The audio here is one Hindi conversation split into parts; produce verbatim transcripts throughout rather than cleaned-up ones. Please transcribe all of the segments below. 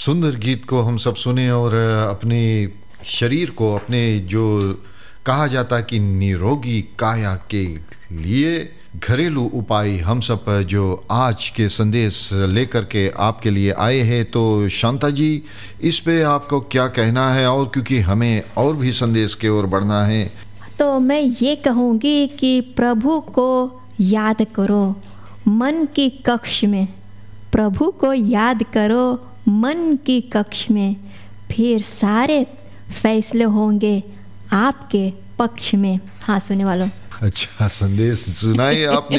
सुंदर गीत को हम सब सुने और अपने शरीर को, अपने जो कहा जाता है कि निरोगी काया के लिए घरेलू उपाय हम सब जो आज के संदेश लेकर के आपके लिए आए हैं, तो शांता जी इस पे आपको क्या कहना है? और क्योंकि हमें और भी संदेश के ओर बढ़ना है, तो मैं ये कहूँगी कि प्रभु को याद करो मन की कक्ष में, प्रभु को याद करो मन की कक्ष में, फिर सारे फैसले होंगे आपके पक्ष में। हाँ सुनने वालों, अच्छा संदेश सुनाइए आपने।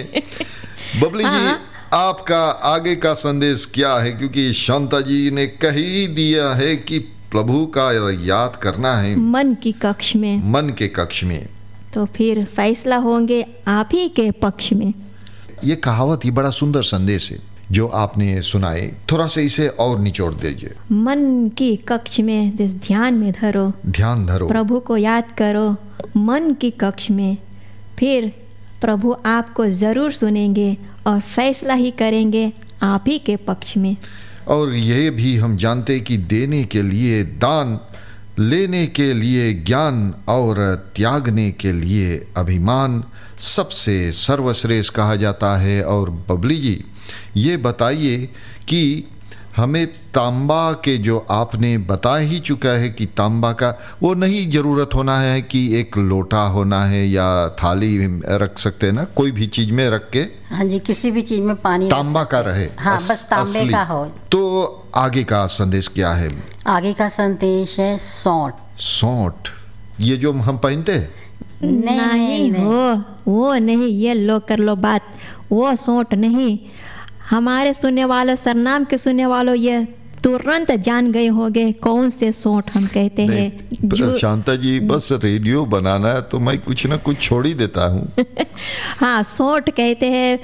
बबली जी, हाँ। आपका आगे का संदेश क्या है? क्योंकि शांता जी ने कह ही दिया है कि प्रभु का याद करना है मन की कक्ष में, मन के कक्ष में, तो फिर फैसला होंगे आप ही के पक्ष में। ये कहावत ही बड़ा सुंदर संदेश है जो आपने सुनाए। थोड़ा सा इसे और निचोड़ दीजिए। मन की कक्ष में जिस ध्यान में धरो, ध्यान धरो, प्रभु को याद करो मन की कक्ष में, फिर प्रभु आपको ज़रूर सुनेंगे और फैसला ही करेंगे आप ही के पक्ष में। और यह भी हम जानते हैं कि देने के लिए दान, लेने के लिए ज्ञान और त्यागने के लिए अभिमान सबसे सर्वश्रेष्ठ कहा जाता है। और बबली जी ये बताइए कि हमें तांबा के, जो आपने बता ही चुका है कि तांबा का वो नहीं ज़रूरत होना है कि एक लोटा होना है या थाली रख सकते हैं ना, कोई भी चीज़ में रख के। हाँ जी, किसी भी चीज़ में पानी तांबा का रहे। हाँ अस, बस तांबे असली। का हो। तो आगे का संदेश क्या है? आगे का संदेश है सौंठ। सौंठ, ये जो हम पहनते हैं? नहीं, नहीं, नहीं। वो वो नहीं, ये लो कर लो बात, वो सौंठ नहीं। हमारे सुनने वालों, सरनाम के सुनने वालों ये तुरंत जान गए होंगे कौन से सौंठ हम कहते हैं। जो शांता जी बस रेडियो बनाना है तो मैं कुछ ना कुछ छोड़ ही देता हूँ। हाँ, सौंठ कहते हैं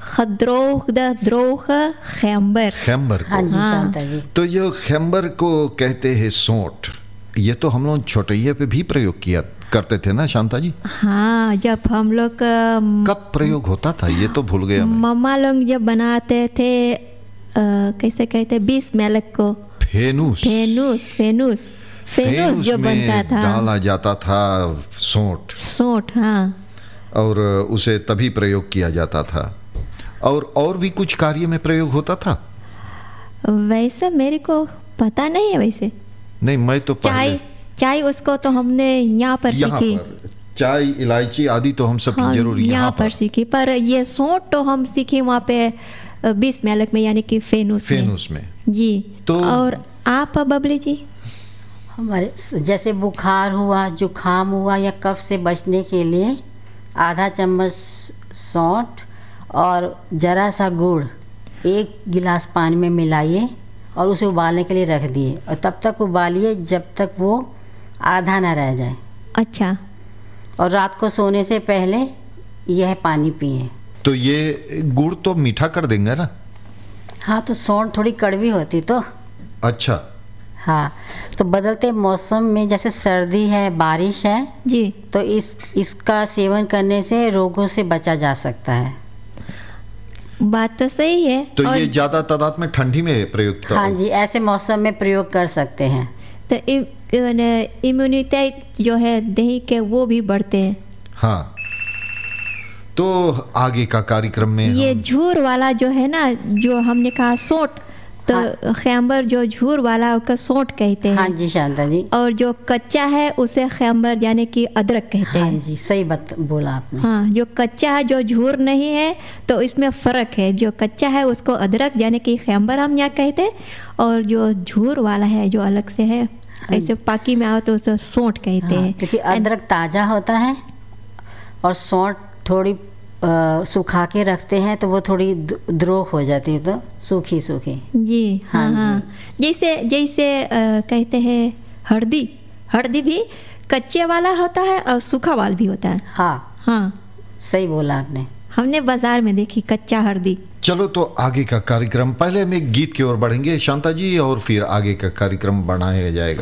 खद्रोह द द्रोह खैम्बर। खैम्बर हाँ को। जी शांता जी। तो ये खैम्बर को कहते हैं सौंठ। ये तो हम लोग छोटैया पे भी प्रयोग किया करते थे ना शांता जी? हाँ, जब हम लोग कब प्रयोग होता था ये तो भूल गया मैं। मम्मा लोग जब बनाते थे, आ, कैसे कहते, बीस मेलक को फेनूस फेनूस फेनूस फेनूस जो में बनता था, डाला जाता था सौंठ। सौंठ, हाँ। और उसे तभी प्रयोग किया जाता था। और और भी कुछ कार्य में प्रयोग होता था? वैसे मेरे को पता नहीं है। वैसे नहीं, मैं तो चाय चाय उसको तो हमने यहाँ पर यहाँ सीखी। पर चाय, इलायची आदि तो हम सब हाँ, जरूर यहाँ यहाँ पर सीखी, पर ये सौंठ तो हम सीखे वहाँ पे बीस मेलक में, यानी कि फेनूस में। फेनूस में जी। तो और आप बबली जी? हमारे जैसे बुखार हुआ, जुखाम हुआ या कफ से बचने के लिए आधा चम्मच सौंठ और जरा सा गुड़ एक गिलास पानी में मिलाइए और उसे उबालने के लिए रख दिए, और तब तक उबालिए जब तक वो आधा ना रह जाए। अच्छा। और रात को सोने से पहले यह पानी पिए। तो ये गुड़ तो मीठा कर देंगे ना? हाँ, तो सौंठ थोड़ी कड़वी होती तो। अच्छा। हाँ, तो बदलते मौसम में जैसे सर्दी है, बारिश है जी, तो इस इसका सेवन करने से रोगों से बचा जा सकता है। बात तो सही है। तो और ये ज्यादा तादाद में ठंडी में प्रयोग किया? हाँ जी, ऐसे मौसम में प्रयोग कर सकते हैं। तो इम्यूनिटी जो है दही के वो भी बढ़ते हैं। हाँ, तो आगे का कार्यक्रम में ये हम... झूर वाला जो है ना, जो हमने कहा सौंठ, तो हाँ। खैम्बर जो झूर वाला उसका सौंठ कहते हैं। हाँ जी शांता जी। और जो कच्चा है उसे खैम्बर यानी कि अदरक कहते हाँ हैं। जी, सही बात बोला आपने। हाँ, जो कच्चा है, जो झूर नहीं है, तो इसमें फ़र्क है। जो कच्चा है उसको अदरक यानी कि खैम्बर हम यहाँ कहते हैं, और जो झूर वाला है जो अलग से है, ऐसे पाकी में आओ तो उसे सौंठ कहते हाँ, हैं। क्योंकि अदरक ताज़ा होता है और सौंठ थोड़ी आ, सुखा के रखते हैं तो वो थोड़ी द्रोह हो जाती है, तो सूखी सूखी। जी हाँ हाँ हाँ, जैसे जैसे आ, कहते हैं हल्दी, हल्दी भी कच्चे वाला होता है और सूखा वाला भी होता है। हाँ हाँ, सही बोला आपने। हमने बाजार में देखी कच्चा हल्दी। चलो तो आगे का कार्यक्रम, पहले हम एक गीत की ओर बढ़ेंगे शांता जी, और फिर आगे का कार्यक्रम बढ़ाया जाएगा।